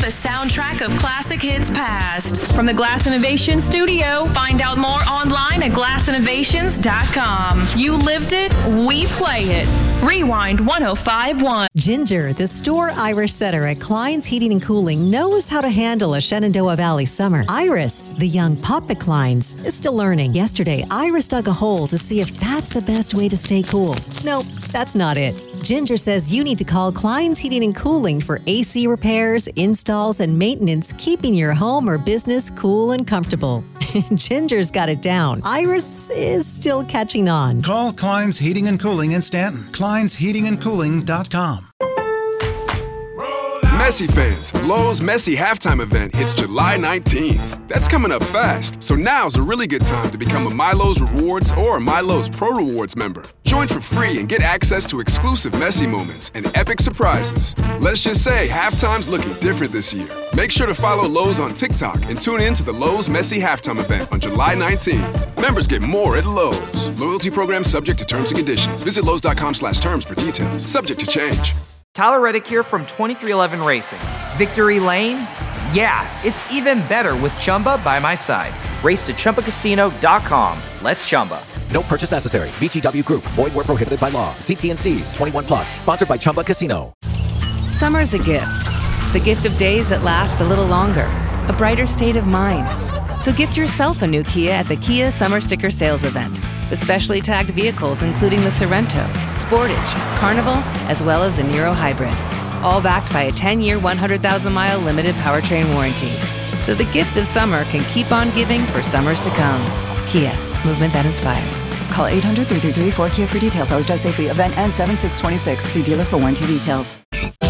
the soundtrack of classic hits past. From the Glass Innovation Studio, find out more online at glassinnovations.com. You lived it, we play it. Rewind 105.1. Ginger, the store Irish setter at Klein's Heating and Cooling, knows how to handle a Shenandoah Valley summer. Iris, the young pup at Klein's, is still learning. Yesterday, Iris dug a hole to see if that's the best way to stay cool. Nope, that's not it. Ginger says you need to call Klein's Heating and Cooling for AC repairs, installs, and maintenance, keeping your home or business cool and comfortable. Ginger's got it down. Iris is still catching on. Call Klein's Heating and Cooling in Stanton. KleinsHeatingandCooling.com. Messi fans, Lowe's Messi halftime event hits July 19th. That's coming up fast, so now's a really good time to become a MyLowe's Rewards or MyLowe's Pro Rewards member. Join for free and get access to exclusive Messi moments and epic surprises. Let's just say halftime's looking different this year. Make sure to follow Lowe's on TikTok and tune in to the Lowe's Messi halftime event on July 19th. Members get more at Lowe's. Loyalty program subject to terms and conditions. Visit Lowe's.com/terms for details. Subject to change. Tyler Reddick here from 2311 Racing. Victory Lane? Yeah, it's even better with Chumba by my side. Race to ChumbaCasino.com. Let's Chumba. No purchase necessary. VGW Group. Void where prohibited by law. See T&Cs. 21 plus. Sponsored by Chumba Casino. Summer's a gift. The gift of days that last a little longer. A brighter state of mind. So gift yourself a new Kia at the Kia Summer Sticker Sales Event. With specially tagged vehicles including the Sorrento, Sportage, Carnival, as well as the Niro Hybrid. All backed by a 10-year, 100,000-mile limited powertrain warranty. So the gift of summer can keep on giving for summers to come. Kia, movement that inspires. Call 800-333-4KIA for details. Always drive safely. Event ends 7/6/26. See dealer for warranty details.